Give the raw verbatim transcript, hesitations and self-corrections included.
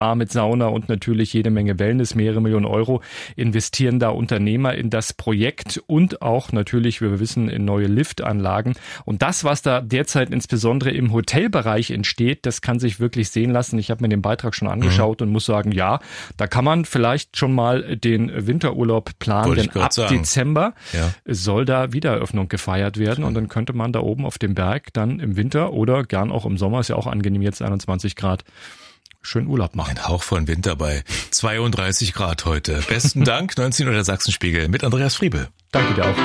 Spa mit Sauna und natürlich jede Menge Wellness, mehrere Millionen Euro investieren da Unternehmer in das Projekt und auch natürlich, wie wir wissen, in neue Liftanlagen. Und das, was da derzeit insbesondere im Hotelbereich entsteht, das kann sich wirklich sehen lassen. Ich habe mir den Beitrag schon angeschaut mhm. und muss sagen, ja, da kann man vielleicht schon mal den Winterurlaub planen, denn ab sagen. Dezember ja. soll da Wiedereröffnung gefeiert werden und dann könnte man da oben auf dem Berg dann im Winter oder gern auch im Sommer, ist ja auch angenehm jetzt einundzwanzig Grad, schön Urlaub machen. Ein Hauch von Winter bei zweiunddreißig Grad heute. Besten Dank, neunzehn Uhr der Sachsenspiegel mit Andreas Friebe. Danke dir auch.